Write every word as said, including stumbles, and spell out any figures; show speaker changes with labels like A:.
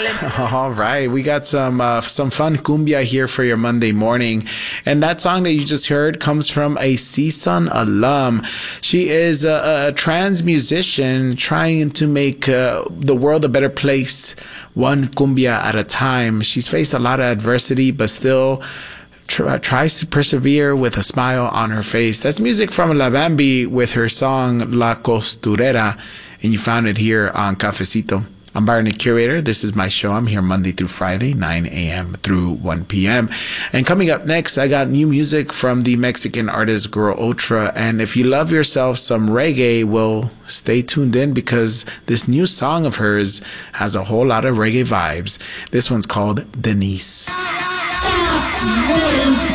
A: All right, we got some uh, some fun cumbia here for your Monday morning, and that song that you just heard comes from a C S U N alum. She is a, a trans musician trying to make uh, the world a better place, one cumbia at a time. She's faced a lot of adversity, but still tr- tries to persevere with a smile on her face. That's music from La Bambi with her song La Costurera, and you found it here on Cafecito. I'm Byron, the Curator. This is my show. I'm here Monday through Friday, nine a.m. through one p.m. And coming up next, I got new music from the Mexican artist Girl Ultra. And if you love yourself some reggae, well, stay tuned in because this new song of hers has a whole lot of reggae vibes. This one's called Denise.